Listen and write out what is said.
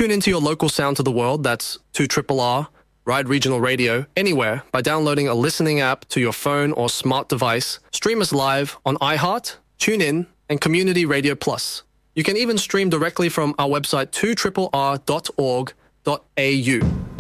tune into your local sound to the world, that's 2RRR, Ride Regional Radio, anywhere by downloading a listening app to your phone or smart device. Stream us live on iHeart, TuneIn, and Community Radio Plus. You can even stream directly from our website 2RRR.org.au.